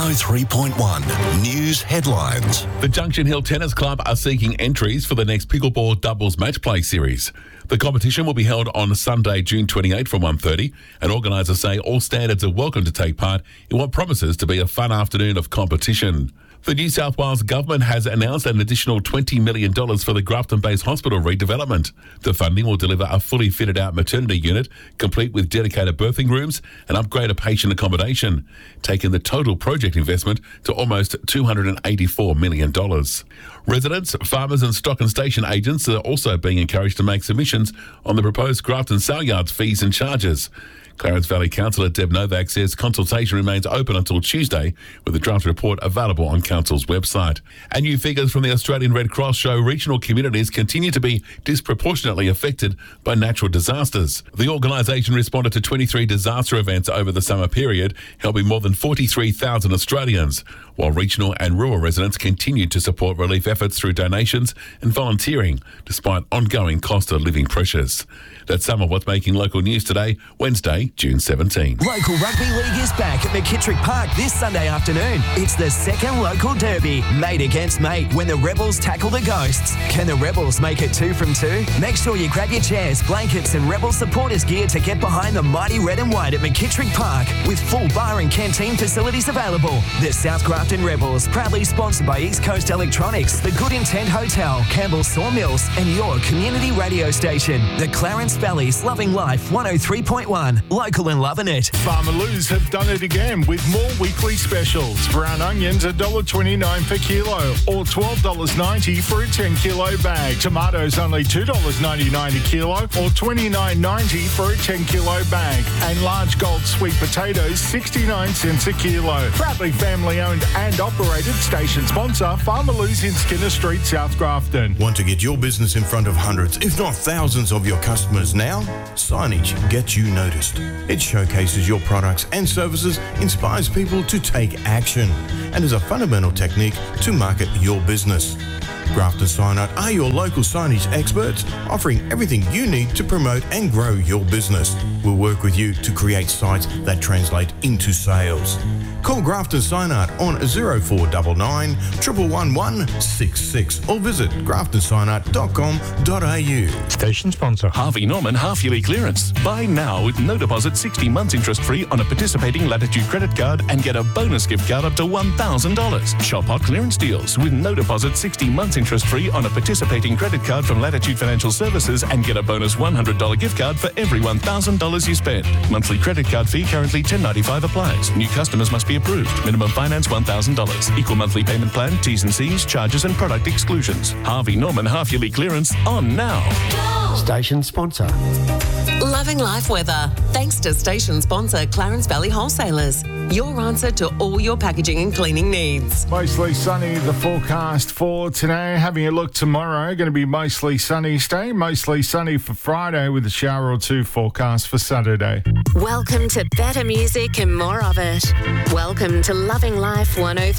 103.1 News Headlines. The Junction Hill Tennis Club are seeking entries for the next pickleball doubles match play series. The competition will be held on Sunday, June 28 from 1:30, and organisers say all standards are welcome to take part in what promises to be a fun afternoon of competition. The New South Wales Government has announced an additional $20 million for the Grafton-based hospital redevelopment. The funding will deliver a fully fitted out maternity unit, complete with dedicated birthing rooms and upgraded patient accommodation, taking the total project investment to almost $284 million. Residents, farmers and stock and station agents are also being encouraged to make submissions on the proposed Grafton sale yards fees and charges. Clarence Valley Councillor Deb Novak says consultation remains open until Tuesday, with the draft report available on Council's website. And new figures from the Australian Red Cross show regional communities continue to be disproportionately affected by natural disasters. The organisation responded to 23 disaster events over the summer period, helping more than 43,000 Australians, while regional and rural residents continued to support relief efforts through donations and volunteering, despite ongoing cost of living pressures. That's some of what's making local news today, Wednesday, June 17. Local rugby league is back at McKittrick Park this Sunday afternoon. It's the second local derby, mate against mate, when the Rebels tackle the Ghosts. Can the Rebels make it 2 from 2? Make sure you grab your chairs, blankets and Rebel supporters gear to get behind the mighty red and white at McKittrick Park, with full bar and canteen facilities available. The South Grafton Rebels, proudly sponsored by East Coast Electronics, the Good Intent Hotel, Campbell Sawmills and your community radio station. The Clarence Valley's Loving Life 103.1. Local and loving it. Farmer Lou's have done it again with more weekly specials. Brown onions $1.29 per kilo or $12.90 for a 10 kilo bag. Tomatoes only $2.99 a kilo or $29.90 for a 10 kilo bag. And large gold sweet potatoes 69 cents a kilo. Proudly family owned and operated, station sponsor Farmer Lou's in Skinner Street, South Grafton. Want to get your business in front of hundreds, if not thousands of your customers now? Signage gets you noticed. It showcases your products and services, inspires people to take action, and is a fundamental technique to market your business. Grafton Sign Art are your local signage experts, offering everything you need to promote and grow your business. We'll work with you to create sites that translate into sales. Call Grafton Sign Art on 0499 111 166 or visit graftonsignart.com.au. Station sponsor. Harvey Norman half-yearly clearance. Buy now with no deposit, 60 months interest-free on a participating Latitude credit card and get a bonus gift card up to $1,000. Shop hot clearance deals with no deposit, 60 months interest-free on a participating credit card from Latitude Financial Services and get a bonus $100 gift card for every $1,000 you spend. Monthly credit card fee currently $10.95 applies. New customers must be approved. Minimum finance $1,000. Equal monthly payment plan, T's and C's, charges and product exclusions. Harvey Norman half-yearly clearance on now. Station sponsor. Loving life weather. Thanks to station sponsor Clarence Valley Wholesalers. Your answer to all your packaging and cleaning needs. Mostly sunny, the forecast for today. Having a look tomorrow, going to be mostly sunny. Stay mostly sunny for Friday with a shower or two forecast for Saturday. Welcome to better music and more of it. Welcome to Loving Life 103.